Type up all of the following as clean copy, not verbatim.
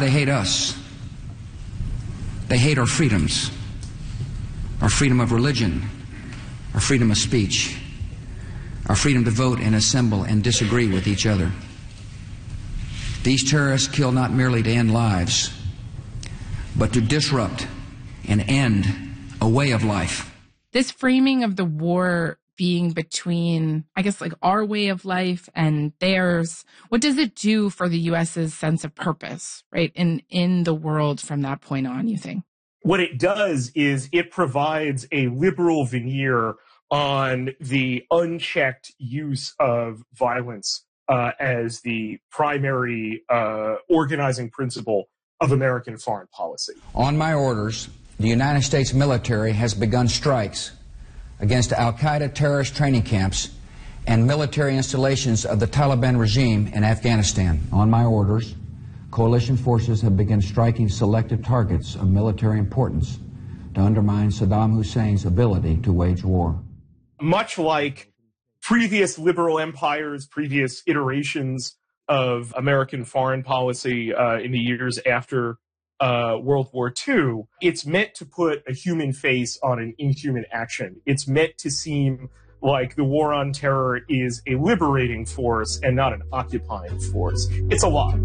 they hate us. They hate our freedoms, our freedom of religion, our freedom of speech, our freedom to vote and assemble and disagree with each other. These terrorists kill not merely to end lives, but to disrupt and end a way of life. This framing of the war being between, I guess, like our way of life and theirs, what does it do for the U.S.'s sense of purpose, right, in the world from that point on, you think? What it does is it provides a liberal veneer on the unchecked use of violence as the primary organizing principle of American foreign policy. On my orders, the United States military has begun strikes against al-Qaeda terrorist training camps and military installations of the Taliban regime in Afghanistan. On my orders, coalition forces have begun striking selected targets of military importance to undermine Saddam Hussein's ability to wage war. Much like previous liberal empires, previous iterations of American foreign policy in the years after World War II, it's meant to put a human face on an inhuman action. It's meant to seem like the war on terror is a liberating force and not an occupying force. It's a lie.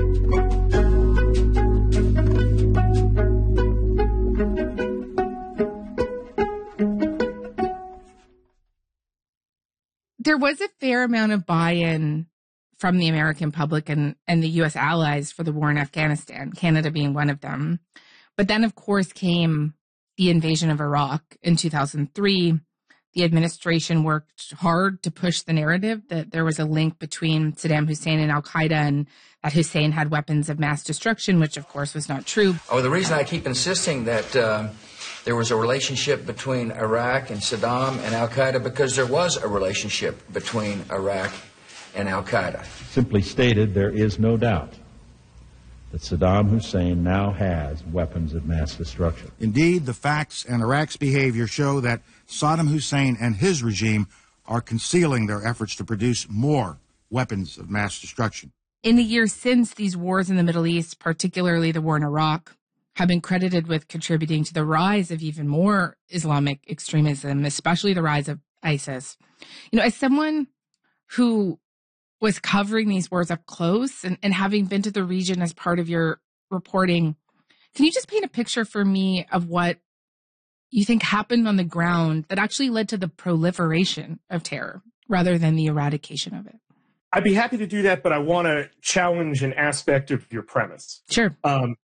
There was a fair amount of buy-in from the American public and the U.S. allies for the war in Afghanistan, Canada being one of them. But then, of course, came the invasion of Iraq in 2003. The administration worked hard to push the narrative that there was a link between Saddam Hussein and al-Qaeda and that Hussein had weapons of mass destruction, which, of course, was not true. Oh, the reason I keep insisting that there was a relationship between Iraq and Saddam and al-Qaeda, because there was a relationship between Iraq and al-Qaeda. Simply stated, there is no doubt that Saddam Hussein now has weapons of mass destruction. Indeed, the facts and Iraq's behavior show that Saddam Hussein and his regime are concealing their efforts to produce more weapons of mass destruction. In the years since, these wars in the Middle East, particularly the war in Iraq, have been credited with contributing to the rise of even more Islamic extremism, especially the rise of ISIS. You know, as someone who was covering these wars up close and having been to the region as part of your reporting, can you just paint a picture for me of what you think happened on the ground that actually led to the proliferation of terror rather than the eradication of it? I'd be happy to do that, but I want to challenge an aspect of your premise. Sure.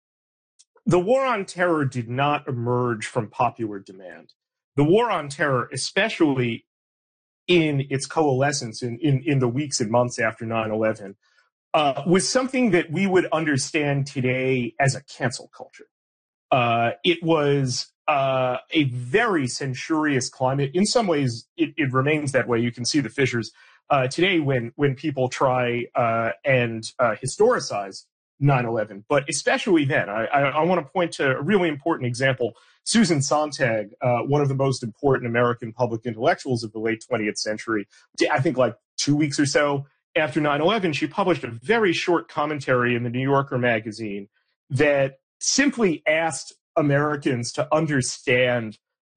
The war on terror did not emerge from popular demand. The war on terror, especially in its coalescence in the weeks and months after 9/11, was something that we would understand today as a cancel culture. It was a very censorious climate. In some ways, it remains that way. You can see the fissures today when people try and historicize 9/11, but especially then. I want to point to a really important example. Susan Sontag, one of the most important American public intellectuals of the late 20th century, I think like 2 weeks or so after 9/11, she published a very short commentary in the New Yorker magazine that simply asked Americans to understand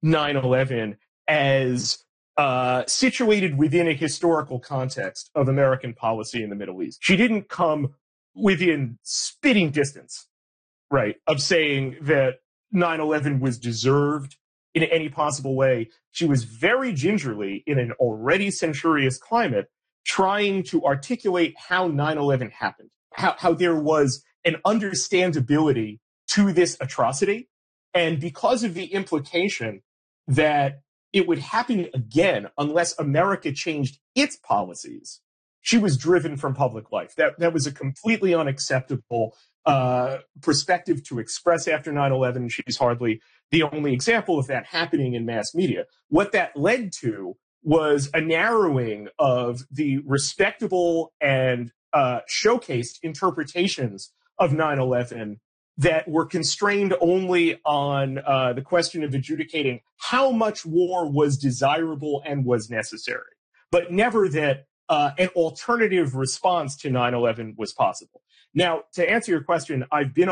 9/11 as situated within a historical context of American policy in the Middle East. She didn't come within spitting distance, right, of saying that 9/11 was deserved in any possible way. She was very gingerly, in an already censorious climate, trying to articulate how 9/11 happened, how there was an understandability to this atrocity. And because of the implication that it would happen again unless America changed its policies, she was driven from public life. That was a completely unacceptable perspective to express after 9/11. She's hardly the only example of that happening in mass media. What that led to was a narrowing of the respectable and showcased interpretations of 9/11 that were constrained only on the question of adjudicating how much war was desirable and was necessary, but never that an alternative response to 9/11 was possible. Now, to answer your question, I've been